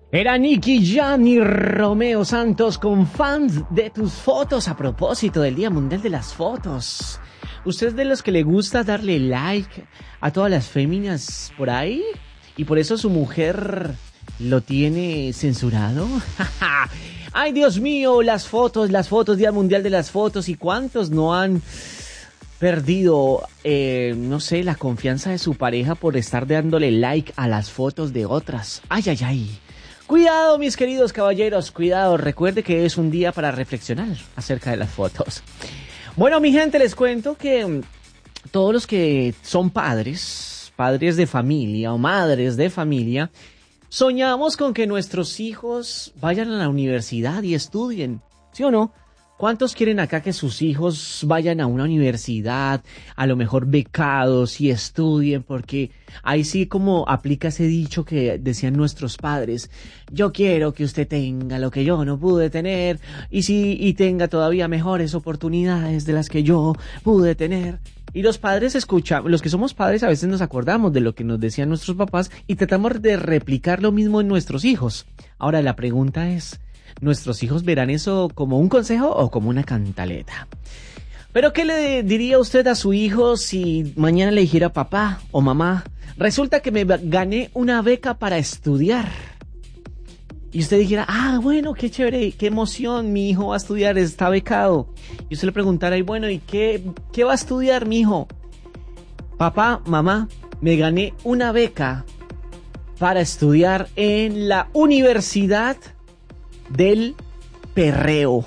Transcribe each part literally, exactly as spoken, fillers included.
Era Nicky Jam y Romeo Santos con Fans de tus fotos a propósito del Día Mundial de las Fotos. ¿Usted es de los que le gusta darle like a todas las féminas por ahí? ¿Y por eso su mujer lo tiene censurado? ¡Ay, Dios mío! Las fotos, las fotos, Día Mundial de las Fotos. ¿Y cuántos no han perdido, eh, no sé, la confianza de su pareja por estar dándole like a las fotos de otras? ¡Ay, ay, ay! Cuidado, mis queridos caballeros, cuidado. Recuerde que es un día para reflexionar acerca de las fotos. Bueno, mi gente, les cuento que todos los que son padres, padres de familia o madres de familia, soñamos con que nuestros hijos vayan a la universidad y estudien, ¿sí o no? ¿Cuántos quieren acá que sus hijos vayan a una universidad, a lo mejor becados y estudien? Porque ahí sí como aplica ese dicho que decían nuestros padres: yo quiero que usted tenga lo que yo no pude tener, y sí, y tenga todavía mejores oportunidades de las que yo pude tener. Y los padres escuchamos, los que somos padres a veces nos acordamos de lo que nos decían nuestros papás y tratamos de replicar lo mismo en nuestros hijos. Ahora la pregunta es, ¿nuestros hijos verán eso como un consejo o como una cantaleta? Pero ¿qué le diría usted a su hijo si mañana le dijera: papá o mamá, resulta que me gané una beca para estudiar? Y usted dijera: ah, bueno, qué chévere, qué emoción, mi hijo va a estudiar, está becado. Y usted le preguntara: y bueno, ¿y qué, qué va a estudiar mi hijo? Papá, mamá, me gané una beca para estudiar en la Universidad del Perreo.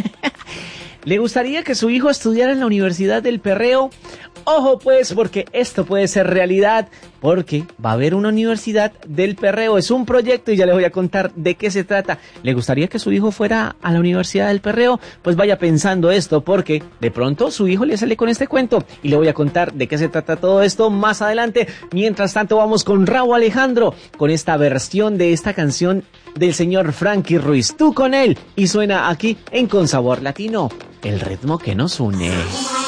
¿Le gustaría que su hijo estudiara en la Universidad del Perreo? Ojo pues, porque esto puede ser realidad, porque va a haber una Universidad del Perreo. Es un proyecto y ya les voy a contar de qué se trata. ¿Le gustaría que su hijo fuera a la Universidad del Perreo? Pues vaya pensando esto, porque de pronto su hijo le sale con este cuento y le voy a contar de qué se trata todo esto más adelante. Mientras tanto, vamos con Rauw Alejandro, con esta versión de esta canción del señor Frankie Ruiz. Tú con él, y suena aquí en Con Sabor Latino, el ritmo que nos une.